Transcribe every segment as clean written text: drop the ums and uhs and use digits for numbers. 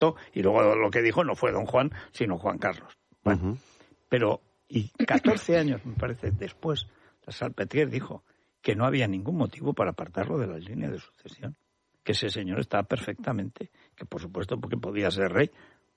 aceptó, y luego lo que dijo no fue don Juan, sino Juan Carlos. Bueno, pero, y 14 años, me parece, después, la Salpêtrière dijo que no había ningún motivo para apartarlo de la línea de sucesión, que ese señor estaba perfectamente, que por supuesto porque podía ser rey.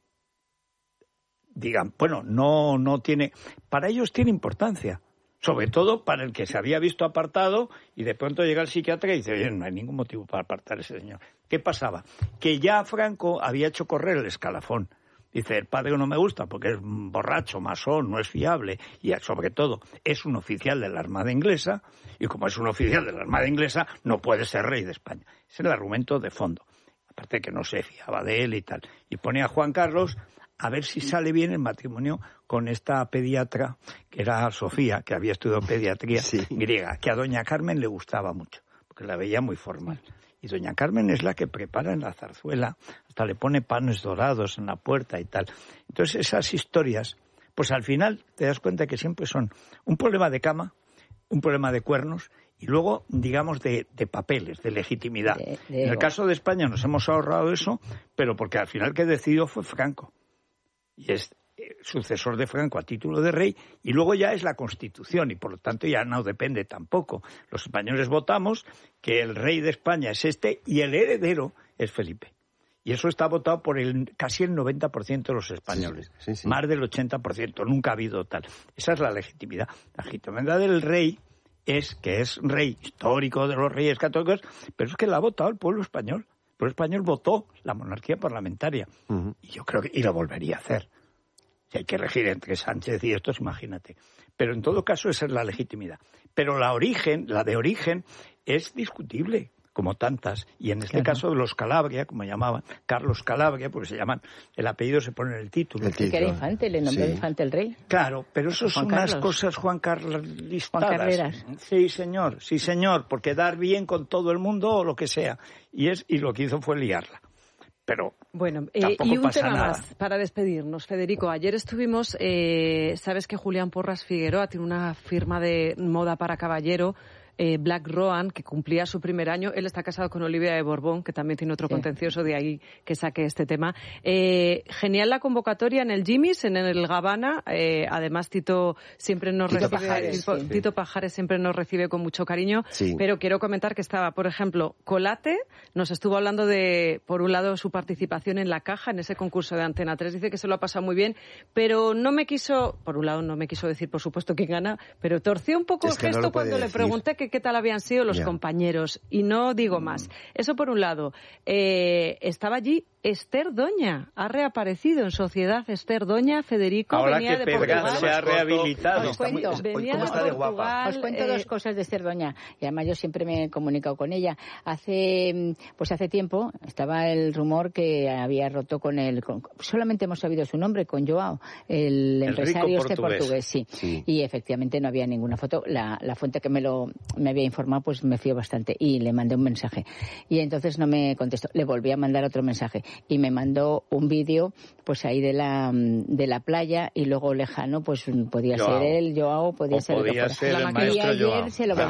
Digan, bueno, no tiene, para ellos tiene importancia, sobre todo para el que se había visto apartado y de pronto llega el psiquiatra y dice, oye, no hay ningún motivo para apartar a ese señor. ¿Qué pasaba? Que ya Franco había hecho correr el escalafón. Dice, el padre no me gusta porque es borracho, masón, no es fiable y sobre todo es un oficial de la Armada Inglesa y como es un oficial de la Armada Inglesa no puede ser rey de España. Ese es el argumento de fondo. Aparte que no se fiaba de él y tal. Y pone a Juan Carlos a ver si sale bien el matrimonio con esta pediatra que era Sofía, que había estudiado pediatría griega, que a doña Carmen le gustaba mucho porque la veía muy formal. Y doña Carmen es la que prepara en la zarzuela, hasta le pone panes dorados en la puerta y tal. Entonces esas historias, pues al final te das cuenta que siempre son un problema de cama, un problema de cuernos y luego, digamos, de papeles, de legitimidad. En el caso de España nos hemos ahorrado eso, pero porque al final que decidió fue Franco. Y es sucesor de Franco a título de rey, y luego ya es la Constitución, y por lo tanto ya no depende tampoco. Los españoles votamos que el rey de España es este, y el heredero es Felipe. Y eso está votado por casi el 90% de los españoles, más del 80%, nunca ha habido tal. Esa es la legitimidad. La legitimidad del rey es que es rey histórico de los reyes católicos, pero es que la ha votado el pueblo español. El pueblo español votó la monarquía parlamentaria, y yo creo que y lo volvería a hacer. Si hay que regir entre Sánchez y estos, imagínate. Pero en todo caso esa es la legitimidad. Pero la de origen, es discutible, como tantas. Y en este caso de los Calabria, como llamaban, Carlos Calabria, porque se llaman, el apellido se pone en el título. Que era infante, le nombró infante el rey. Claro, pero eso son unas cosas Juan Carlistas. Juan Carreras. Sí, señor, porque dar bien con todo el mundo o lo que sea. Y lo que hizo fue liarla. Pero bueno, y un tema más para despedirnos, Federico. Ayer estuvimos, sabes que Julián Porras Figueroa tiene una firma de moda para caballero, Black Roan, que cumplía su primer año. Él está casado con Olivia de Borbón, que también tiene otro contencioso, de ahí que saque este tema. Genial la convocatoria en el Jimmy's, en el Gabbana. Además, Tito siempre nos recibe, Tito Pajares siempre nos recibe con mucho cariño. Sí. Pero quiero comentar que estaba, por ejemplo, Colate, nos estuvo hablando de, por un lado, su participación en La Caja, en ese concurso de Antena 3. Dice que se lo ha pasado muy bien, pero no me quiso decir, por supuesto, quién gana, pero torció un poco el gesto cuando le pregunté qué tal habían sido los compañeros. Y no digo más. Eso por un lado. Estaba allí Esther Doña. Ha reaparecido en Sociedad Esther Doña. Federico ahora venía que de Portugal. se ha rehabilitado. Os cuento, ¿Cómo está de guapa? Os cuento dos cosas de Esther Doña. Y además yo siempre me he comunicado con ella. Hace tiempo estaba el rumor que había roto solamente hemos sabido su nombre, con Joao, el empresario portugués. Sí. Y efectivamente no había ninguna foto. La fuente que me había informado, pues me fío bastante, y le mandé un mensaje y entonces no me contestó. Le volví a mandar otro mensaje y me mandó un vídeo, pues ahí de la playa, y luego lejano, pues podía ser él, Joao, podía ser el maestro Joao.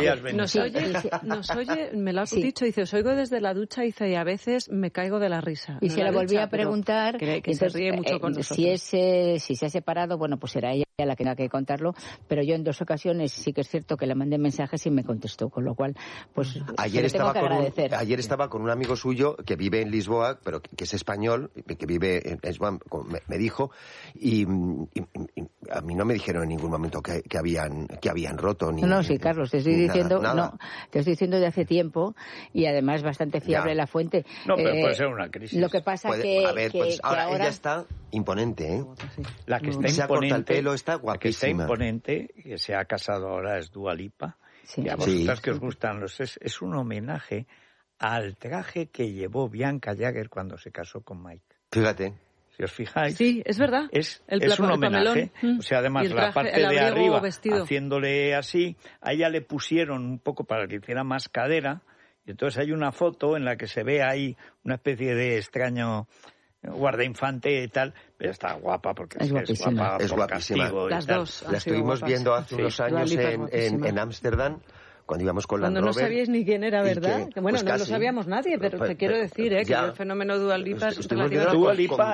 Nos oye, me lo ha dicho, dice, os oigo desde la ducha, dice, y a veces me caigo de la risa. Y se la volví a preguntar, que entonces, se ríe mucho con nosotros. Si se ha separado, bueno, pues será ella la que tenga que contarlo, pero yo en 2 ocasiones sí que es cierto que le mandé mensajes y me contestó, con lo cual, pues ayer estaba con un amigo suyo que vive en Lisboa, pero que es español, que vive en Lisboa, me dijo, y a mí no me dijeron en ningún momento que habían roto. Sí, Carlos, te estoy diciendo, te estoy diciendo de hace tiempo, y además bastante fiable la fuente. No, pero puede ser una crisis. Lo que pasa ahora ella está imponente, ¿eh? La que está se corta el pelo, está guapísima. La que está imponente, que se ha casado ahora, es Dua Lipa. Y a vosotras que os gustan es un homenaje al traje que llevó Bianca Jagger cuando se casó con Mike. Fíjate. Si os fijáis. Sí, es verdad. Es un homenaje. O sea, además, la parte de arriba, haciéndole así, a ella le pusieron un poco para que hiciera más cadera, y entonces hay una foto en la que se ve ahí una especie de extraño guardainfante y tal, pero está guapa porque es guapa. Es guapísima. Las dos. La estuvimos viendo hace unos años en Ámsterdam, cuando íbamos con Land Rover. Rover. No sabíais ni quién era, ¿verdad? Que, bueno, pues no lo sabíamos nadie, pero te quiero decir, que el fenómeno Dua Lipa es relativamente... Dua Lipa